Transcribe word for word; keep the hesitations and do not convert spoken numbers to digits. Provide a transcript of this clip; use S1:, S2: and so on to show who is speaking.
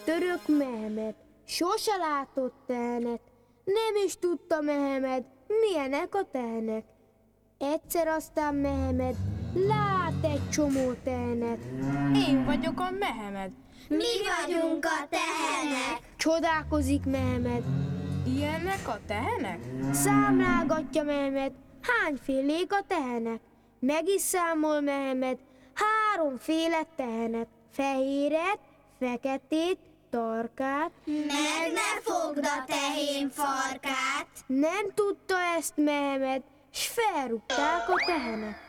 S1: török Mehmed sose látott tehenet, nem is tudta Mehmed, milyenek a tehenek. Egyszer aztán Mehmed lát egy csomó tehenet.
S2: Én vagyok a Mehmed.
S3: Mi vagyunk a tehenek.
S1: Csodálkozik Mehmed.
S2: Ilyenek a tehenek?
S1: Számlálgatja Mehmed, hányfélék a tehenek. Meg is számol Mehmed háromféle tehenet. Fehéret, feketét, tarkát.
S3: Meg ne fogd a tehén farkát.
S1: Nem tudta ezt Mehmed, s felrúgták a tehenet.